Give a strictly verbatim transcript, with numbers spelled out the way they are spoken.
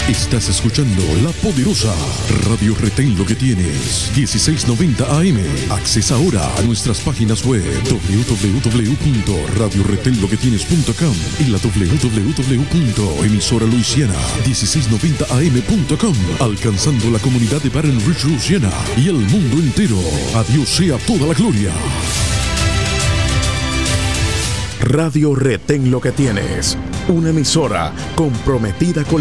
Estás escuchando La Poderosa Radio Retén Lo que Tienes, dieciséis noventa A M. Accesa ahora a nuestras páginas web doble u doble u doble u punto radio retén lo que tienes punto com y la doble u doble u doble u punto emisora louisiana dieciséis noventa A M punto com, alcanzando la comunidad de Baton Rouge, Louisiana y el mundo entero. A Dios sea toda la gloria. Radio Retén Lo que Tienes, una emisora comprometida con